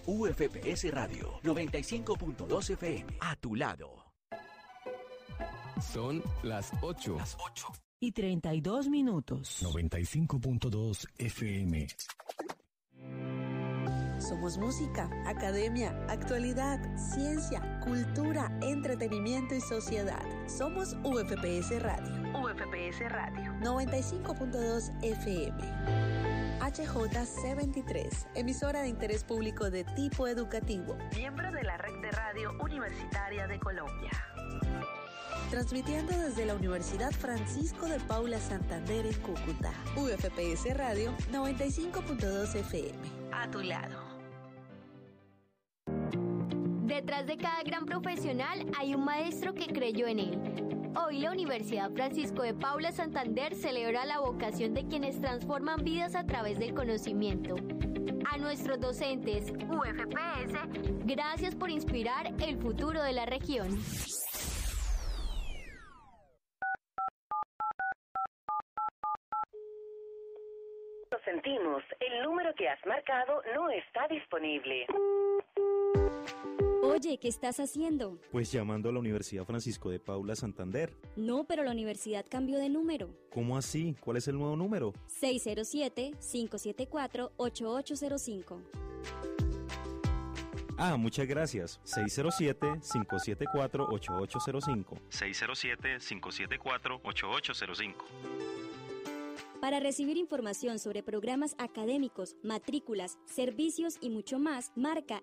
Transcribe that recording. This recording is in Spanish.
UFPS Radio 95.2 FM. A tu lado. Son las 8. Las 8. Y 32 minutos. 95.2 FM. Somos música, academia, actualidad, ciencia, cultura, entretenimiento y sociedad. Somos UFPS Radio. UFPS Radio 95.2 FM. HJC23, emisora de interés público de tipo educativo. Miembro de la Red de Radio Universitaria de Colombia. Transmitiendo desde la Universidad Francisco de Paula Santander en Cúcuta. UFPS Radio 95.2 FM. A tu lado. Detrás de cada gran profesional hay un maestro que creyó en él. Hoy la Universidad Francisco de Paula Santander celebra la vocación de quienes transforman vidas a través del conocimiento. A nuestros docentes UFPS, gracias por inspirar el futuro de la región. Lo sentimos, el número que has marcado no está disponible. Oye, ¿qué estás haciendo? Pues llamando a la Universidad Francisco de Paula Santander. No, pero la universidad cambió de número. ¿Cómo así? ¿Cuál es el nuevo número? 607-574-8805. Ah, muchas gracias. 607-574-8805. 607-574-8805. Para recibir información sobre programas académicos, matrículas, servicios y mucho más, marca